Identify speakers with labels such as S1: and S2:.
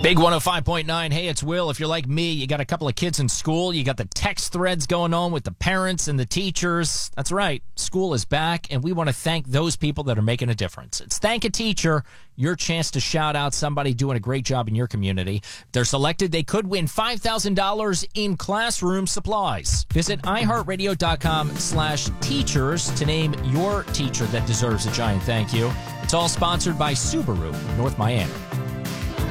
S1: Big 105.9. Hey, it's Will. If you're like me, you got a couple of kids in school. You got the text threads going on with the parents and the teachers. That's right. School is back, and we want to thank those people that are making a difference. It's Thank a Teacher, your chance to shout out somebody doing a great job in your community. If they're selected, they could win $5,000 in classroom supplies. Visit iHeartRadio.com/teachers to name your teacher that deserves a giant thank you. It's all sponsored by Subaru, North Miami.